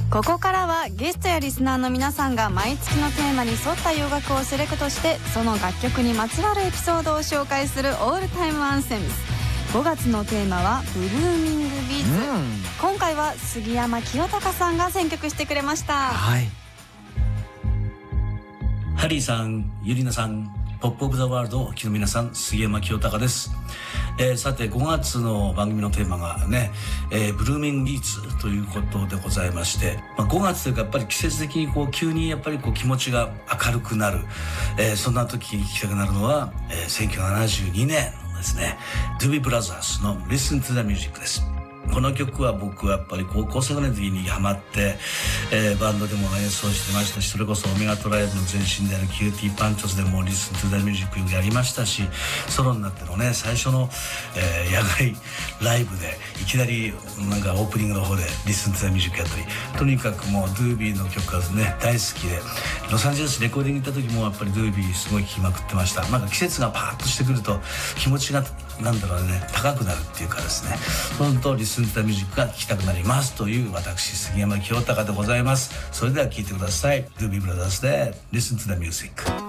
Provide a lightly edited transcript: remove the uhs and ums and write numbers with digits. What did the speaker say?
ここからはゲストやリスナーの皆さんが毎月のテーマに沿った洋楽をセレクトして、その楽曲にまつわるエピソードを紹介するオールタイムアンセムス。5月のテーマはブルーミングビーツ、今回は杉山清貴さんが選曲してくれました。 はい、 ハリーさん、ユリナさん、ポップオブザワールドをお聞きの皆さん、杉山清貴です。さて5月の番組のテーマがね、ブルーミングビーツということでございまして、5月というかやっぱり季節的に急にやっぱり気持ちが明るくなる、そんな時に聴きたくなるのは、1972年のですね、ドゥービーブラザーズの Listen to the Music です。この曲は僕はやっぱり高校生ぐらいの時にハマって、バンドでも演奏してましたし、それこそオメガトライブの前身であるキューティーパンチョスでも Listen to the Music やりましたし、ソロになってのね最初の、野外ライブでいきなりなんかオープニングの方で Listen to the Music やったり、とにかくもうドゥービーの曲がね大好きで、ロサンゼルスレコーディング行った時もやっぱりドゥービーすごい聴きまくってました。なんか季節がパーッとしてくると気持ちがなんだろうね、高くなるっていうかですね、本当リスンとミュージックが聴きたくなりますという私杉山清貴でございます。それでは聴いてください。ドゥービーブラザーズで Listen to the Music。